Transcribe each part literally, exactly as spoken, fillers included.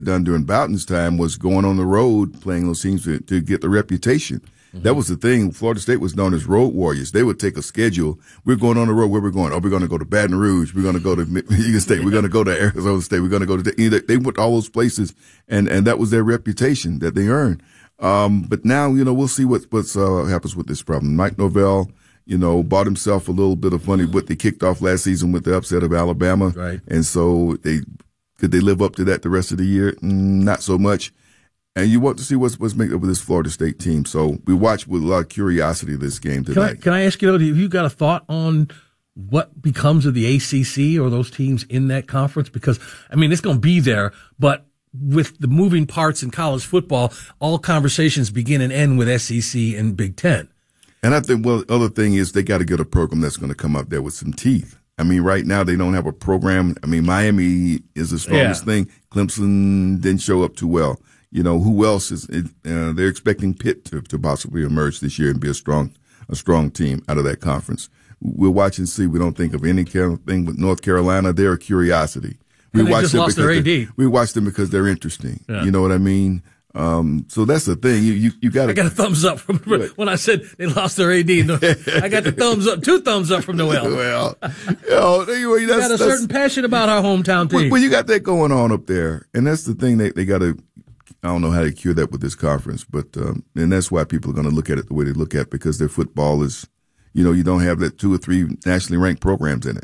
done during Bowden's time was going on the road, playing those teams to, to get the reputation. Mm-hmm. That was the thing. Florida State was known as road warriors. They would take a schedule. We're going on the road. Where we're going? Oh, we're going to go to Baton Rouge. We're going to go to Michigan State. We're going to go to Arizona State. We're going to go to the, they went to all those places, and, and that was their reputation that they earned. Um, but now, you know, we'll see what what's, uh, happens with this problem. Mike Norvell, you know, bought himself a little bit of money, but they kicked off last season with the upset of Alabama. Right. And so they, could they live up to that the rest of the year? Mm, not so much. And you want to see what's what's made up with this Florida State team. So we watch with a lot of curiosity this game tonight. Can I, can I ask you, have you got a thought on what becomes of the A C C or those teams in that conference? Because, I mean, it's going to be there, but with the moving parts in college football, all conversations begin and end with S E C and Big Ten. And I think, well, the other thing is they got to get a program that's going to come up there with some teeth. I mean, right now they don't have a program. I mean, Miami is the strongest yeah. thing. Clemson didn't show up too well. You know, who else is, uh, they're expecting Pitt to, to possibly emerge this year and be a strong, a strong team out of that conference. We'll watch and see. We don't think of anything with North Carolina. They're a curiosity. We watch them because their A D. we watch them because they're interesting. Yeah. You know what I mean? Um, so that's the thing. You, you, you got I got a thumbs up from when I said they lost their A D. I got the thumbs up, two thumbs up from Noel. Well, you know, anyway, that's, got a that's, certain passion about our hometown team. Well, well, you got that going on up there, and that's the thing. They they got to. I don't know how to cure that with this conference, but um, and that's why people are going to look at it the way they look at it, because their football is, you know, you don't have that two or three nationally ranked programs in it.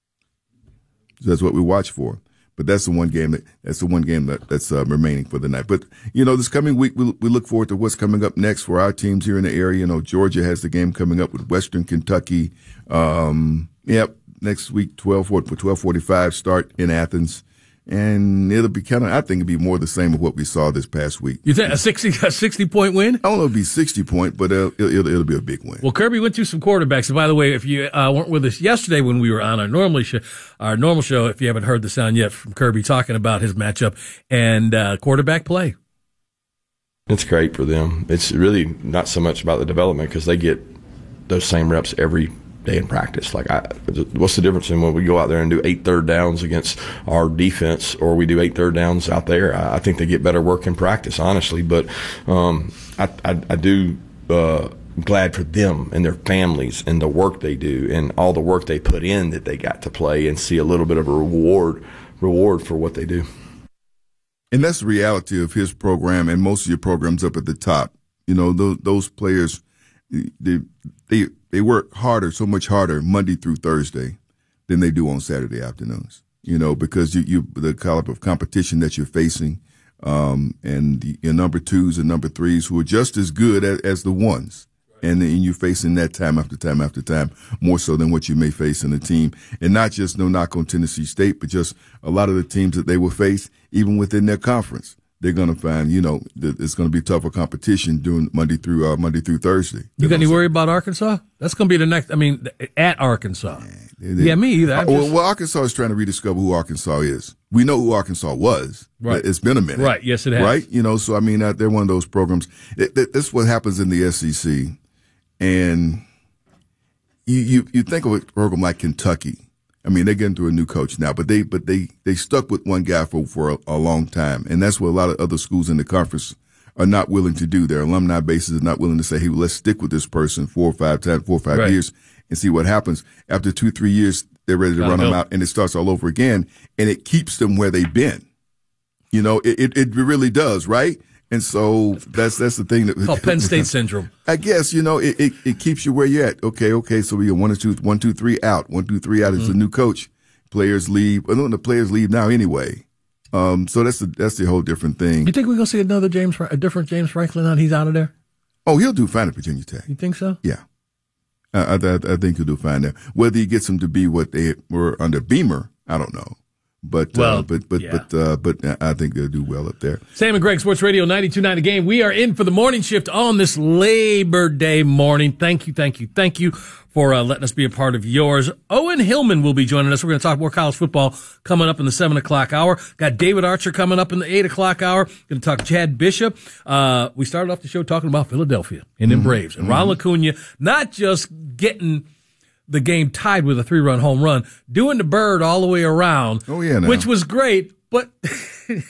So that's what we watch for. But that's the one game that that's the one game that, that's uh, remaining for the night. But you know, this coming week we we look forward to what's coming up next for our teams here in the area. You know, Georgia has the game coming up with Western Kentucky. Um, yep, next week twelve forty-five start in Athens, and it'll be kind of I think it'll be more the same of what we saw this past week. You think a sixty a sixty point win? I don't know if it'll be sixty point, but uh, it'll, it'll it'll be a big win. Well, Kirby went through some quarterbacks. And by the way, if you uh, weren't with us yesterday when we were on our normally show, our normal show, if you haven't heard the sound yet from Kirby talking about his matchup and uh, quarterback play. It's great for them. It's really not so much about the development because they get those same reps every day in practice. Like, I, what's the difference in when we go out there and do eight third downs against our defense or we do eight third downs out there? I, I think they get better work in practice, honestly. But um, I, I, I do uh, glad for them and their families and the work they do and all the work they put in that they got to play and see a little bit of a reward reward for what they do. And that's the reality of his program and most of your programs up at the top. You know, those, those players, they, they, they work harder, so much harder Monday through Thursday than they do on Saturday afternoons, you know, because you, you, the caliber of competition that you're facing, um, and the, your number twos and number threes who are just as good as, as the ones. And, and you're facing that time after time after time, more so than what you may face in a team. And not just no knock on Tennessee State, but just a lot of the teams that they will face, even within their conference. They're going to find, you know, that it's going to be tougher competition during Monday through uh, Monday through Thursday. You got any worry about Arkansas? That's going to be the next. I mean, at Arkansas. They, they, yeah, me either. Uh, well, well, Arkansas is trying to rediscover who Arkansas is. We know who Arkansas was. Right. It's been a minute. Right. Yes, it has. Right. You know, so I mean, uh, they're one of those programs. It, it, that's what happens in the S E C. And you, you, you think of a program like Kentucky. I mean, they're getting through a new coach now, but they, but they, they stuck with one guy for, for a, a long time. And that's what a lot of other schools in the conference are not willing to do. Their alumni bases are not willing to say, hey, well, let's stick with this person four or five times, four or five right. years and see what happens. After two, three years, they're ready to Gotta run go. them out and it starts all over again. And it keeps them where they've been. You know, it, it, it really does, right? And so that's that's the thing that called Penn State syndrome. I guess, you know, it, it, it keeps you where you're at. Okay, okay, so we get one or two, one, two, three out. One, two, three out is mm-hmm. the new coach. Players leave. Well, the players leave now anyway. Um, so that's the that's the whole different thing. You think we're gonna see another James, a different James Franklin now he's out of there? Oh, he'll do fine at Virginia Tech. You think so? Yeah, I, I, I think he'll do fine there. Whether he gets them to be what they were under Beamer, I don't know. But, well, uh, but, but, yeah. but, uh, but I think they'll do well up there. Sam and Greg, Sports Radio ninety-two point nine The Game. We are in for the morning shift on this Labor Day morning. Thank you, thank you, thank you for uh, letting us be a part of yours. Owen Hillman will be joining us. We're going to talk more college football coming up in the seven o'clock hour. Got David Archer coming up in the eight o'clock hour. Going to talk Chad Bishop. Uh, we started off the show talking about Philadelphia and them mm-hmm. Braves. And mm-hmm. Ron Acuna, not just getting the game tied with a three-run home run, doing the bird all the way around, oh, yeah, now. which was great, but